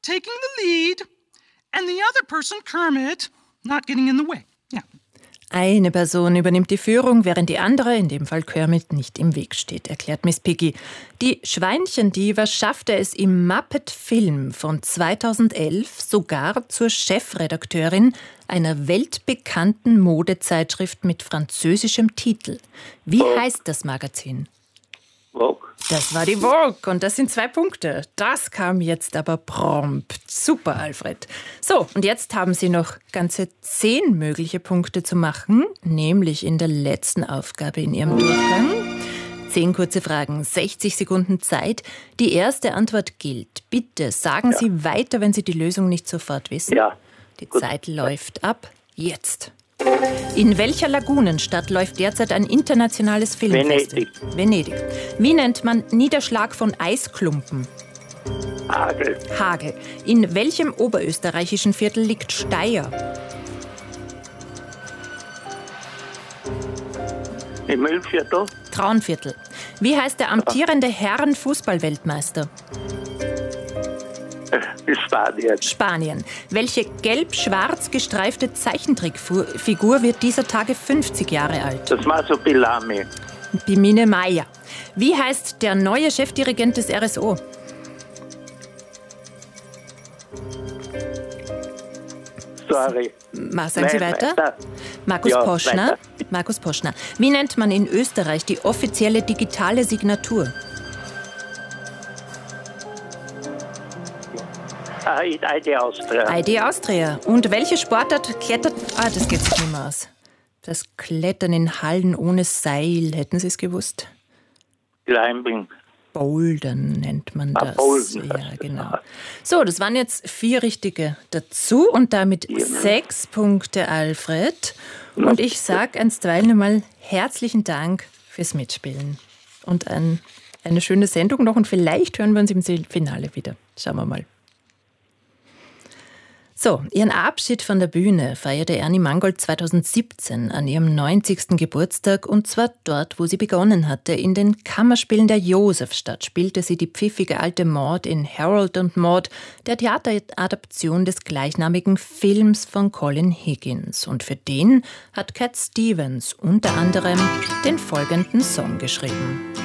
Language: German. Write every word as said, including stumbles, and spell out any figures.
taking the lead and the other person, Kermit, not getting in the way. Yeah. Eine Person übernimmt die Führung, während die andere, in dem Fall Kermit, nicht im Weg steht, erklärt Miss Piggy. Die Schweinchendiva schaffte es im Muppet-Film von zweitausendelf sogar zur Chefredakteurin einer weltbekannten Modezeitschrift mit französischem Titel. Wie Vogue. heißt das Magazin? Vogue. Das war die Vogue und das sind zwei Punkte. Das kam jetzt aber prompt. Super, Alfred. So, und jetzt haben Sie noch ganze zehn mögliche Punkte zu machen, nämlich in der letzten Aufgabe in Ihrem Durchgang. Zehn kurze Fragen, sechzig Sekunden Zeit. Die erste Antwort gilt. Bitte sagen Ja. Sie weiter, wenn Sie die Lösung nicht sofort wissen. Ja. Die Gut. Zeit läuft ab. Jetzt. In welcher Lagunenstadt läuft derzeit ein internationales Filmfestival? Venedig. Venedig. Wie nennt man Niederschlag von Eisklumpen? Hagel. Hagel. In welchem oberösterreichischen Viertel liegt Steyr? Im Müllviertel. Traunviertel. Wie heißt der amtierende Herren-Fußballweltmeister? Äh, Spanien. Spanien. Welche gelb-schwarz gestreifte Zeichentrickfigur wird dieser Tage fünfzig Jahre alt? Das Masopilami. Bimine Meier. Wie heißt der neue Chefdirigent des R S O? Sorry. Ma, sagen Sie Nein, weiter? weiter. Markus Ja, Poschner. weiter. Markus Poschner. Wie nennt man in Österreich die offizielle digitale Signatur? Ah, I D Austria. I D Austria. Und welche Sportart klettert... Ah, das geht sich nicht mehr aus. Das Klettern in Hallen ohne Seil. Hätten Sie es gewusst? Climbing. Bouldern nennt man Ah, das. Bouldern. Ja, genau. So, das waren jetzt vier Richtige dazu und damit sechs Punkte, Alfred. Und ich sage einstweilen einmal herzlichen Dank fürs Mitspielen. Und ein, eine schöne Sendung noch und vielleicht hören wir uns im Finale wieder. Schauen wir mal. So, ihren Abschied von der Bühne feierte Ernie Mangold zweitausendsiebzehn an ihrem neunzigsten Geburtstag und zwar dort, wo sie begonnen hatte. In den Kammerspielen der Josefstadt spielte sie die pfiffige alte Maud in Harold und Maude, der Theateradaption des gleichnamigen Films von Colin Higgins. Und für den hat Cat Stevens unter anderem den folgenden Song geschrieben.